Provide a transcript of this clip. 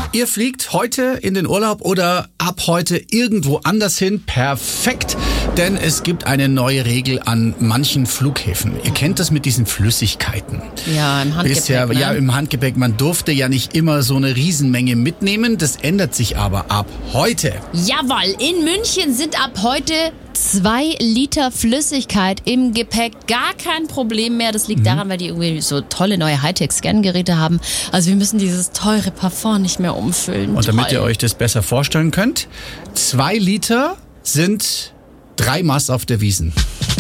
Ihr fliegt heute in den Urlaub oder ab heute irgendwo anders hin. Perfekt, denn es gibt eine neue Regel an manchen Flughäfen. Ihr kennt das mit diesen Flüssigkeiten. Ja, im Handgepäck. Bisher, ja, im Handgepäck. Man durfte ja nicht immer so eine Riesenmenge mitnehmen. Das ändert sich aber ab heute. Jawohl, in München sind ab heute 2 Liter Flüssigkeit im Gepäck gar kein Problem mehr. Das liegt daran, weil die irgendwie so tolle neue Hightech-Scan-Geräte haben. Also wir müssen dieses teure Parfum nicht mehr umfüllen. Und damit ihr euch das besser vorstellen könnt, 2 Liter sind 3 Maß auf der Wiesn.